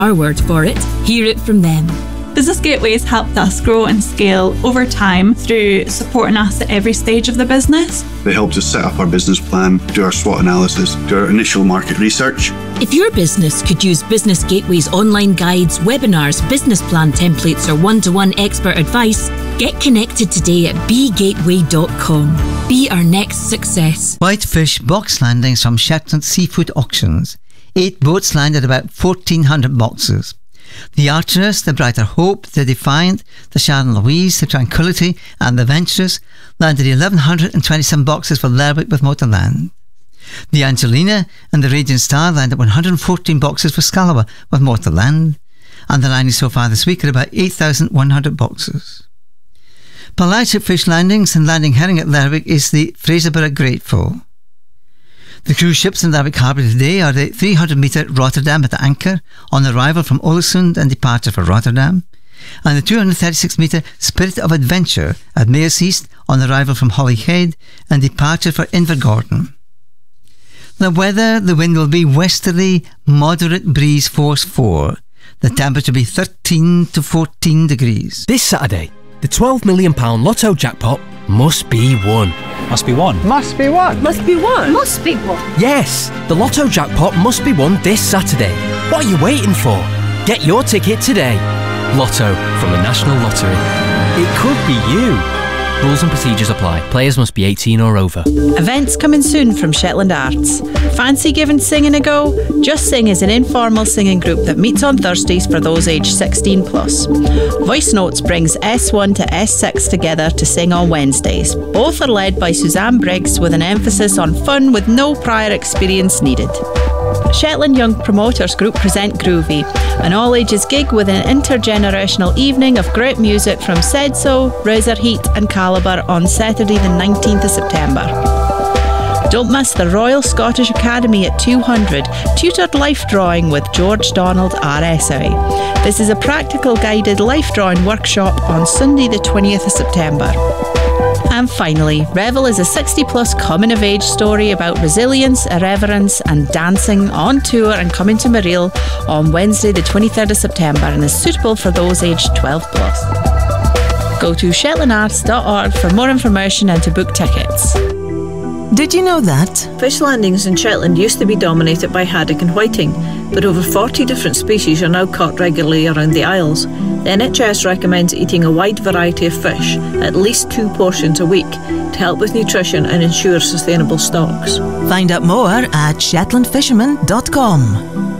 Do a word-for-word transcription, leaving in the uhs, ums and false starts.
our word for it. Hear it from them. Business Gateway has helped us grow and scale over time through supporting us at every stage of the business. They helped us set up our business plan, do our SWOT analysis, do our initial market research. If your business could use Business Gateway's online guides, webinars, business plan templates or one-to-one expert advice, get connected today at b gateway dot com. Be our next success. Whitefish box landings from Shetland Seafood Auctions. Eight boats landed about fourteen hundred boxes. The Artemis, the Brighter Hope, the Defiant, the Sharon Louise, the Tranquility and the Venturous landed eleven twenty-seven boxes for Lerwick with Motorland. The Angelina and the Radiant Star landed one hundred fourteen boxes for Scalaba with Motorland, and the landings so far this week are about eight thousand one hundred boxes. Pelagic fish landings and landing herring at Lerwick is the Fraserburgh Grateful. The cruise ships in Lerwick Harbour today are the three hundred metre Rotterdam at the anchor on arrival from Ålesund and departure for Rotterdam, and the two hundred thirty-six metre Spirit of Adventure at Meerseast on arrival from Holyhead and departure for Invergordon. The weather, the wind will be westerly, moderate breeze force four. The temperature will be thirteen to fourteen degrees. This Saturday, the twelve million pounds Lotto jackpot must be won. Must be won. Must be won. Must be won. Must be won. Yes, the Lotto jackpot must be won this Saturday. What are you waiting for? Get your ticket today. Lotto from the National Lottery. It could be you. Rules and procedures apply. Players must be eighteen or over. Events coming soon from Shetland Arts. Fancy giving singing a go? Just Sing is an informal singing group that meets on Thursdays for those aged sixteen plus. Voice Notes brings S one to S six together to sing on Wednesdays. Both are led by Suzanne Briggs with an emphasis on fun with no prior experience needed. Shetland Young Promoters Group present Groovy, an all-ages gig with an intergenerational evening of great music from Sedso, Razorheat and Calibre on Saturday the nineteenth of September. Don't miss the Royal Scottish Academy at two hundred, tutored life drawing with George Donald R S I. This is a practical guided life drawing workshop on Sunday the twentieth of September. And finally, Revel is a sixty plus coming of age story about resilience, irreverence and dancing on tour and coming to Mareel on Wednesday the twenty-third of September and is suitable for those aged twelve plus. Go to shetland arts dot org for more information and to book tickets. Did you know that? Fish landings in Shetland used to be dominated by haddock and whiting, but over forty different species are now caught regularly around the Isles. The N H S recommends eating a wide variety of fish, at least two portions a week, to help with nutrition and ensure sustainable stocks. Find out more at shetland fisherman dot com.